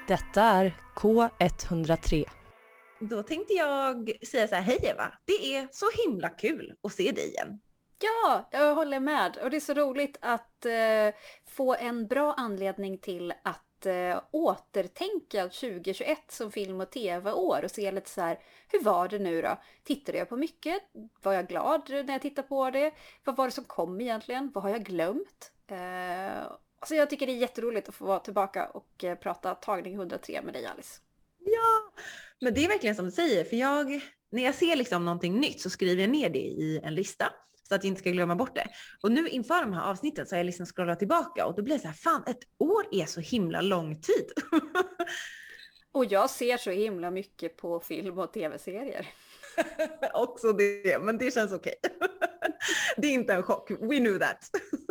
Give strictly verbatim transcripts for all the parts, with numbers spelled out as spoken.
Detta är K ett noll tre. Då tänkte jag säga så här, hej Eva, det är så himla kul att se dig igen. Ja, jag håller med. Och det är så roligt att eh, få en bra anledning till att eh, återtänka tjugohundratjugoett som film- och tv-år och se lite så här, hur var det nu då? Tittade jag på mycket? Var jag glad när jag tittade på det? Vad var det som kom egentligen? Vad har jag glömt? Eh, alltså jag tycker det är jätteroligt att få vara tillbaka och eh, prata tagning hundratre med dig, Alice. Ja, men det är verkligen som du säger, för jag, när jag ser liksom någonting nytt så skriver jag ner det i en lista så att jag inte ska glömma bort det. Och nu inför de här avsnitten så har jag liksom scrollat tillbaka och då blir det så här, fan, ett år är så himla lång tid. Och jag ser så himla mycket på film och tv-serier. Också det, men det känns okej. Det är inte en chock, we knew that.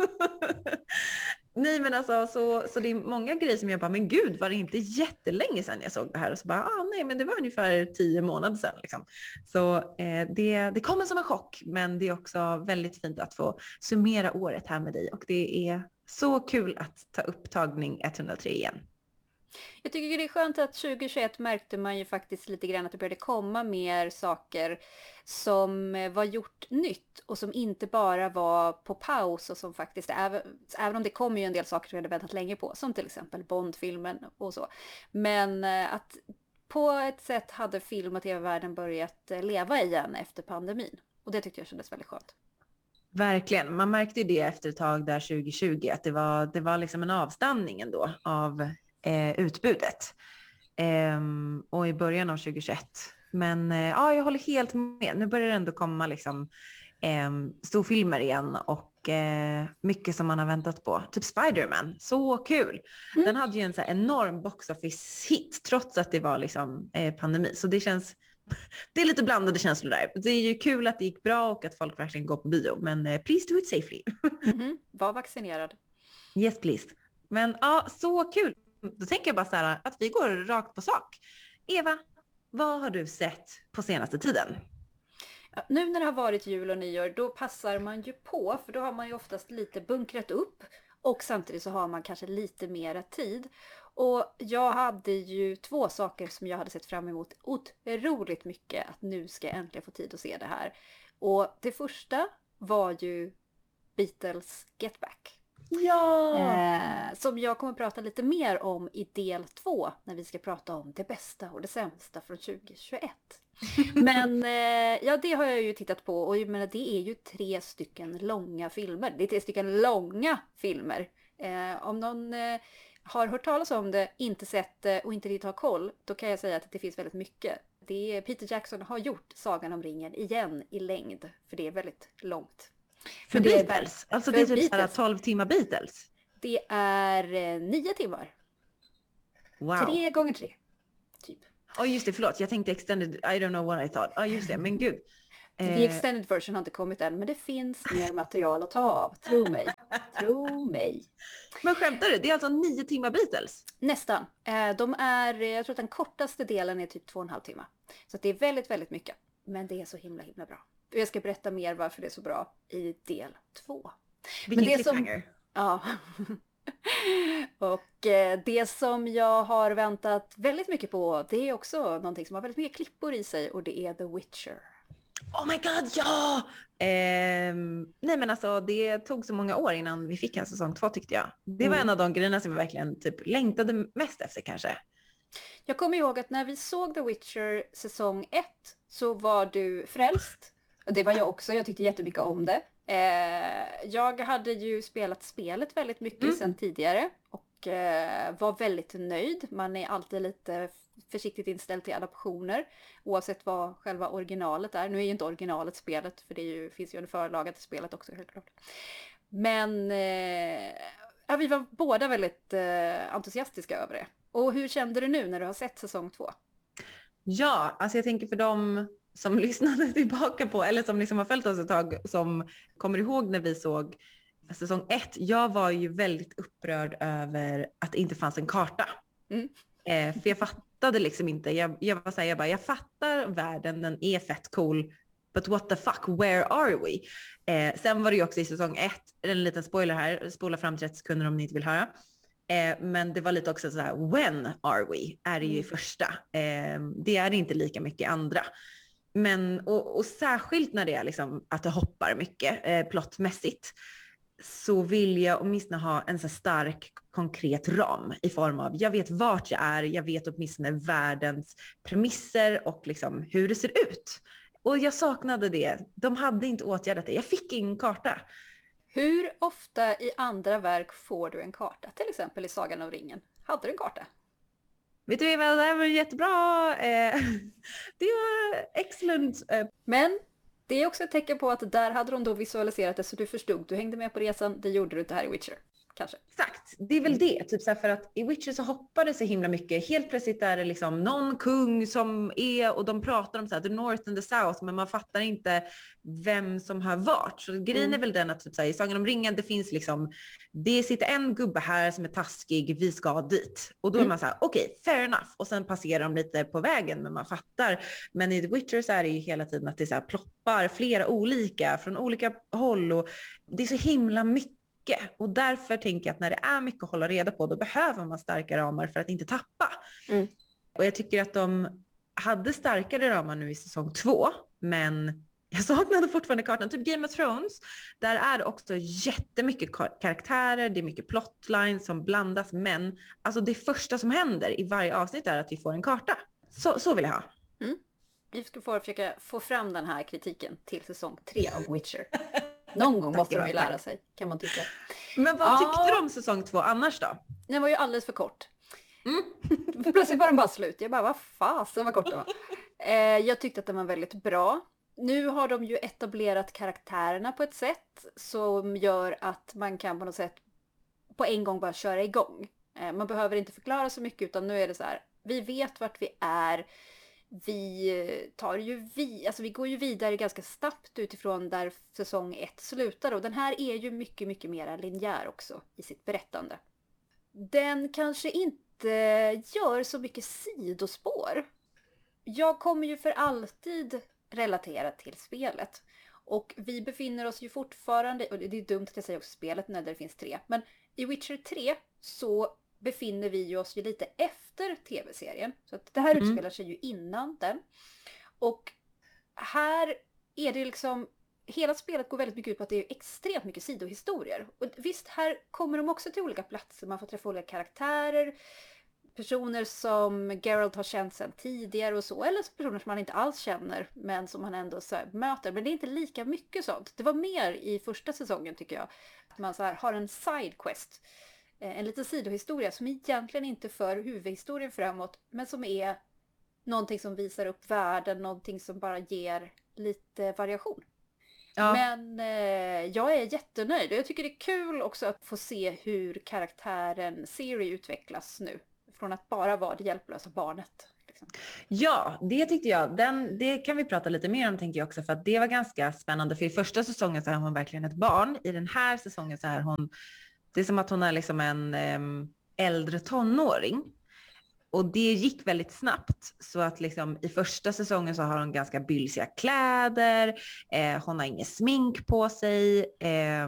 Nej men alltså så, så det är många grejer som jag bara, men gud var det inte jättelänge sedan jag såg det här? Och så bara, ah, nej men det var ungefär tio månader sedan liksom. Så eh, det, det kommer som en chock, men det är också väldigt fint att få summera året här med dig. Och det är så kul att ta upp tagning ett noll tre igen. Jag tycker det är skönt att tjugohundratjugoett märkte man ju faktiskt lite grann att det började komma mer saker som var gjort nytt och som inte bara var på paus och som faktiskt, även, även om det kommer ju en del saker som vi hade väntat länge på, som till exempel Bond-filmen och så. Men att på ett sätt hade film- och tv-världen börjat leva igen efter pandemin. Och det tyckte jag kändes väldigt skönt. Verkligen, man märkte ju det efter ett tag där tjugohundratjugo att det var, det var liksom en avstanning ändå av Eh, utbudet eh, och i början av tjugohundratjugoett. Men eh, ja, jag håller helt med. Nu börjar det ändå komma liksom eh, storfilmer igen och eh, mycket som man har väntat på. Typ Spider-Man, så kul. Mm. Den hade ju en så här enorm box office hit trots att det var liksom eh, pandemi. Så det känns, det är lite blandade känslor där. Det är ju kul att det gick bra och att folk verkligen går på bio. Men eh, please do it safely. Mm-hmm. Var vaccinerad. Yes, please. Men ja, så kul. Då tänker jag bara så här att vi går rakt på sak. Eva, vad har du sett på senaste tiden? Ja, nu när det har varit jul och nyår, då passar man ju på. För då har man ju oftast lite bunkrat upp. Och samtidigt så har man kanske lite mera tid. Och jag hade ju två saker som jag hade sett fram emot otroligt mycket. Att nu ska jag äntligen få tid att se det här. Och det första var ju Beatles Get Back. Ja! Eh, som jag kommer att prata lite mer om i del två när vi ska prata om det bästa och det sämsta från tjugohundratjugoett. Men eh, ja, det har jag ju tittat på och jag menar, det är ju tre stycken långa filmer. Det är tre stycken långa filmer. Eh, om någon eh, har hört talas om det, inte sett det och inte riktigt har koll, då kan jag säga att det finns väldigt mycket. Det är, Peter Jackson har gjort Sagan om ringen igen i längd, för det är väldigt långt. För det Beatles? Är, alltså det är typ Beatles. tolv timmar Beatles? Det är eh, nio timmar. Wow. Tre gånger tre, typ. Ja oh, just det, förlåt. Jag tänkte extended, I don't know what I thought. Ja oh, just det, men gud. The extended version har inte kommit än, men det finns mer material att ta av. Tro mig. Tro mig. Men skämtar du? Det är alltså nio timmar Beatles? Nästan. De är, jag tror att den kortaste delen är typ två och en halv timme. Så det är väldigt, väldigt mycket. Men det är så himla, himla bra. Jag ska berätta mer varför det är så bra i del två. Vilken men det cliffhanger. Som, ja. Och det som jag har väntat väldigt mycket på, det är också någonting som har väldigt mycket klippor i sig, och det är The Witcher. Oh my god, ja! Eh, nej men alltså det tog så många år innan vi fick en säsong två tyckte jag. Det var mm. en av de grejerna som vi verkligen typ längtade mest efter kanske. Jag kommer ihåg att när vi såg The Witcher säsong ett så var du frälst. Och det var jag också, jag tyckte jättemycket om det. Eh, jag hade ju spelat spelet väldigt mycket mm. sedan tidigare och eh, var väldigt nöjd. Man är alltid lite försiktigt inställd till adaptioner oavsett vad själva originalet är. Nu är ju inte originalet spelet, för det är ju, finns ju en förlaga till spelet också helt klart. Men eh, ja, vi var båda väldigt eh, entusiastiska över det. Och hur kände du nu när du har sett säsong två? Ja, alltså jag tänker för dem som lyssnade tillbaka på, eller som liksom har följt oss ett tag, som kommer ihåg när vi såg säsong ett. Jag var ju väldigt upprörd över att det inte fanns en karta. Mm. Eh, för jag fattade liksom inte, jag, jag var så här, jag bara, jag fattar världen, den är fett cool, but what the fuck, where are we? Eh, sen var det ju också i säsong ett, en liten spoiler här, spola fram trettio sekunder om ni inte vill höra. Eh, men det var lite också så här, when are we? Är det ju i Mm. första. Eh, det är inte lika mycket andra. Men, och, och särskilt när det är liksom att det hoppar mycket eh, plottmässigt, så vill jag åtminstone ha en så stark konkret ram i form av, jag vet vart jag är, jag vet åtminstone världens premisser och liksom hur det ser ut. Och jag saknade det. De hade inte åtgärdat det. Jag fick ingen karta. Hur ofta i andra verk får du en karta? Till exempel i Sagan om ringen. Hade du en karta? Vet du vad, det här var jättebra. Eh, det var excellent. Eh, Men det är också ett tecken på att där hade de då visualiserat det så du förstod. Du hängde med på resan, det gjorde du inte här i Witcher. Kanske. Exakt, det är väl det. Typ så här, för att i Witcher så hoppar det så himla mycket. Helt plötsligt är det liksom någon kung som är, och de pratar om så här, the north and the south, men man fattar inte vem som har varit. Så grejen är väl den att typ så här, i Sagan om ringen, det finns liksom, det sitter en gubbe här som är taskig, vi ska dit. Och då är man så här, okej, okay, fair enough. Och sen passerar de lite på vägen, men man fattar. Men i The Witcher så är det ju hela tiden att det så här ploppar flera olika från olika håll, och det är så himla mycket. Och därför tänker jag att när det är mycket att hålla reda på, då behöver man starka ramar för att inte tappa. Mm. Och jag tycker att de hade starkare ramar nu i säsong två, men jag saknade fortfarande kartan. Typ Game of Thrones, där är det också jättemycket karaktärer, det är mycket plotline som blandas, men alltså det första som händer i varje avsnitt är att vi får en karta. Så, så vill jag ha. Mm. Vi ska få försöka få fram den här kritiken till säsong tre av Witcher. Någon gång måste de ju lära sig, kan man tycka. Men vad Ja. tyckte du om säsong två annars då? Den var ju alldeles för kort. Mm. Plötsligt var den bara slut. Jag bara, vad fasen vad kort den var. Eh, jag tyckte att den var väldigt bra. Nu har de ju etablerat karaktärerna på ett sätt som gör att man kan på något sätt på en gång bara köra igång. Eh, man behöver inte förklara så mycket, utan nu är det så här, vi vet vart vi är. Vi tar ju vi, alltså vi går ju vidare ganska snabbt utifrån där säsong ett slutar, och den här är ju mycket, mycket mer linjär också i sitt berättande. Den kanske inte gör så mycket sidospår. Jag kommer ju för alltid relatera till spelet. Och vi befinner oss ju fortfarande, och det är dumt att jag säger också spelet när det finns tre, men i Witcher tre så befinner vi oss ju lite efter tv-serien. Så att det här Mm. utspelar sig ju innan den. Och här är det liksom, hela spelet går väldigt mycket ut på att det är extremt mycket sidohistorier. Och visst, här kommer de också till olika platser. Man får träffa olika karaktärer. Personer som Geralt har känt sedan tidigare och så. Eller personer som man inte alls känner, men som man ändå så här möter. Men det är inte lika mycket sånt. Det var mer i första säsongen tycker jag. Att man så här har en sidequest. En liten sidohistoria som egentligen inte för huvudhistorien framåt, men som är någonting som visar upp världen, någonting som bara ger lite variation. Ja. Men eh, jag är jättenöjd, och jag tycker det är kul också att få se hur karaktären Ciri utvecklas nu. Från att bara vara det hjälplösa barnet. Liksom. Ja, det tyckte jag. Den, det kan vi prata lite mer om, tänker jag också, för att det var ganska spännande. För i första säsongen så är hon verkligen ett barn. I den här säsongen så är hon, det är som att hon är liksom en äm, äldre tonåring. Och det gick väldigt snabbt, så att liksom i första säsongen så har hon ganska bylsiga kläder, eh, hon har inget smink på sig. Eh,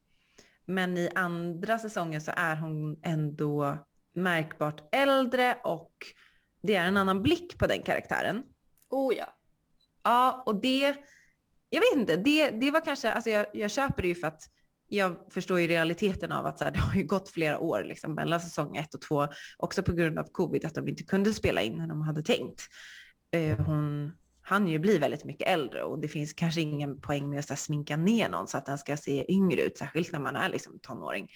men i andra säsongen så är hon ändå märkbart äldre, och det är en annan blick på den karaktären. Oh ja. Ja, och det, jag vet inte, det, det var kanske, alltså jag, jag köper det ju för att jag förstår ju realiteten av att så här, det har ju gått flera år liksom, mellan säsong ett och två, också på grund av covid, att de inte kunde spela in när de hade tänkt. Eh, hon hann ju bli väldigt mycket äldre, och det finns kanske ingen poäng med att så här, sminka ner någon så att den ska se yngre ut, särskilt när man är liksom tonåring.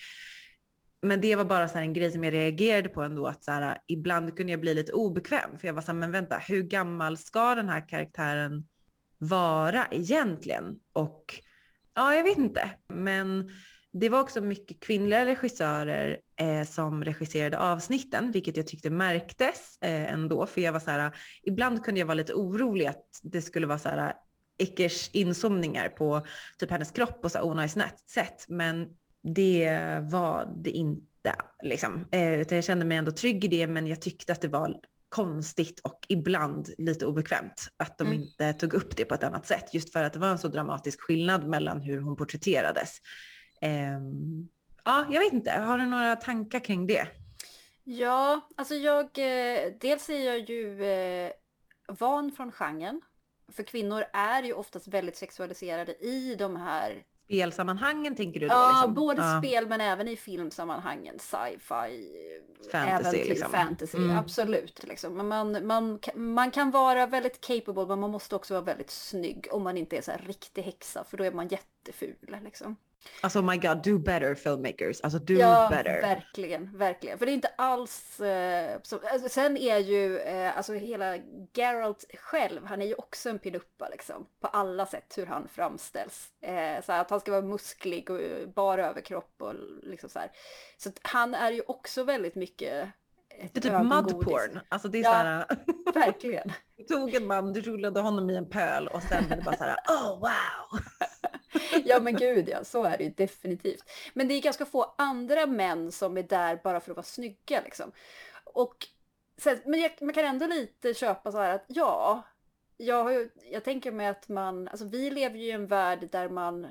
Men det var bara så här en grej som jag reagerade på ändå, att så här, ibland kunde jag bli lite obekväm, för jag var så här, men vänta, hur gammal ska den här karaktären vara egentligen? Och ja, jag vet inte. Men det var också mycket kvinnliga regissörer eh, som regisserade avsnitten, vilket jag tyckte märktes eh, ändå. För jag var så här, ibland kunde jag vara lite orolig att det skulle vara så här Eckers inzoomningar på typ hennes kropp på så onajs sätt. Men det var det inte liksom. Eh, utan jag kände mig ändå trygg i det, men jag tyckte att det var konstigt och ibland lite obekvämt att de mm. inte tog upp det på ett annat sätt, just för att det var en så dramatisk skillnad mellan hur hon porträtterades. Um, Ja, jag vet inte. Har du några tankar kring det? Ja, alltså jag, eh, dels är jag ju eh, van från genren. För kvinnor är ju oftast väldigt sexualiserade i de här... Spelsammanhangen tänker du då? Ja, liksom? både Ja. spel men även i filmsammanhangen, sci-fi, Fantasy, äventyr, liksom. fantasy, Mm. absolut. Liksom. Men man, man, man kan vara väldigt capable men man måste också vara väldigt snygg om man inte är så här riktig häxa för då är man jätteful. Liksom. Alltså oh my god, do better filmmakers. Alltså do Ja, better. verkligen, verkligen. För det är inte alls... Eh, så, alltså, sen är ju eh, alltså hela Geralt själv, han är ju också en pinuppa liksom. På alla sätt hur han framställs. Eh, så här, att han ska vara musklig och bara överkropp och liksom så här. Så att han är ju också väldigt mycket ett Det är typ ögongodis. mudporn. Alltså det är Ja. så här... Verkligen. Du tog en man, du rullade honom i en pöl och sen blev det bara så här, oh wow. Ja men gud ja, så är det ju definitivt. Men det är ganska få andra män som är där bara för att vara snygga liksom. Och sen, men jag, man kan ändå lite köpa så här att ja, jag, har ju, jag tänker mig att man, alltså vi lever ju i en värld där man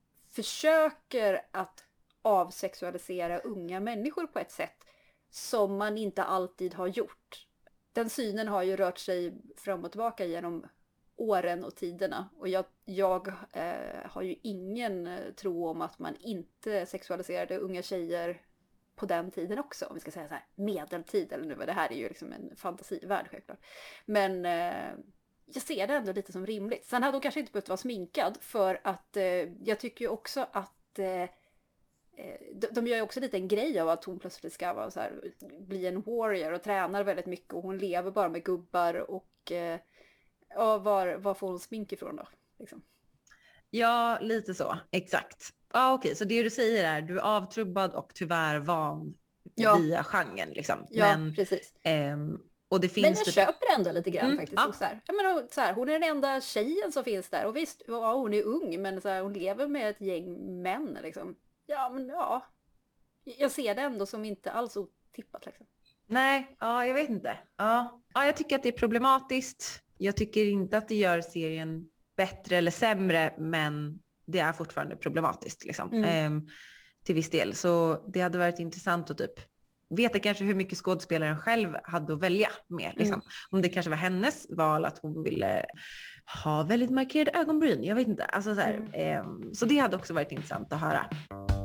försöker att avsexualisera unga människor på ett sätt som man inte alltid har gjort. Den synen har ju rört sig fram och tillbaka genom åren och tiderna. Och jag, jag eh, har ju ingen eh, tro om att man inte sexualiserade unga tjejer på den tiden också. Om vi ska säga så här medeltid eller nu, men det här är ju liksom en fantasivärld självklart. Men eh, jag ser det ändå lite som rimligt. Sen hade hon kanske inte behövt vara sminkad för att eh, jag tycker ju också att eh, de, de gör ju också lite en grej av att hon plötsligt ska vara så här, bli en warrior och tränar väldigt mycket och hon lever bara med gubbar och eh, ja, var, var får hon smink ifrån då? Liksom. Ja, lite så. Exakt. Ja, okej. Så det du säger är, du är avtrubbad och tyvärr van Ja. via genren. Liksom. Ja, Men, precis. ehm, och det finns Men jag typ- köper ändå lite grann Mm, faktiskt. ja. Och så här, jag menar, så här, hon är den enda tjejen som finns där. Och visst, ja, hon är ung, men så här, hon lever med ett gäng män. Liksom. Ja, men ja. Jag ser det ändå som inte alls otippat. Liksom. Nej, ja, jag vet inte. Ja. Ja, jag tycker att det är problematiskt. Jag tycker inte att det gör serien bättre eller sämre, men det är fortfarande problematiskt liksom. Mm. Ehm, till viss del. Så det hade varit intressant att typ veta kanske hur mycket skådespelaren själv hade att välja med. Liksom. Mm. Om det kanske var hennes val att hon ville ha väldigt markerade ögonbryn. Jag vet inte. Alltså, så, här, Mm. ehm, så det hade också varit intressant att höra.